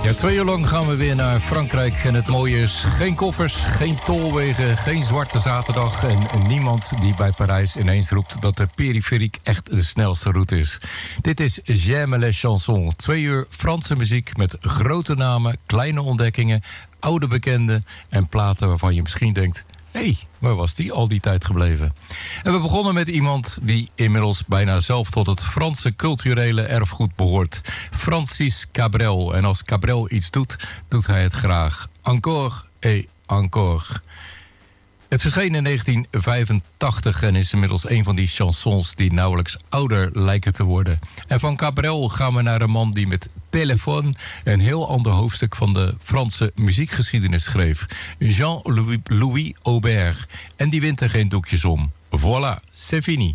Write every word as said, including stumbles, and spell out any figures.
Ja, twee uur lang gaan we weer naar Frankrijk. En het mooie is, geen koffers, geen tolwegen, geen zwarte zaterdag. En niemand die bij Parijs ineens roept dat de periferiek echt de snelste route is. Dit is J'aime les chansons. Twee uur Franse muziek met grote namen, kleine ontdekkingen, oude bekenden en platen waarvan je misschien denkt: hé, hey, waar was die al die tijd gebleven? En we begonnen met iemand die inmiddels bijna zelf tot het Franse culturele erfgoed behoort. Francis Cabrel. En als Cabrel iets doet, doet hij het graag. Encore et encore. Het verscheen in negentien vijfentachtig en is inmiddels een van die chansons die nauwelijks ouder lijken te worden. En van Cabrel gaan we naar een man die met Téléphone een heel ander hoofdstuk van de Franse muziekgeschiedenis schreef. Jean-Louis Aubert. En die wint er geen doekjes om. Voilà, c'est fini.